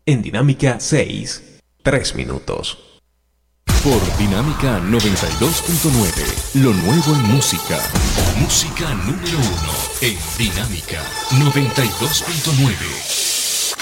En Dinámica 6, 3 minutos. Por Dinámica 92.9, lo nuevo en música. Música número 1 en Dinámica 92.9.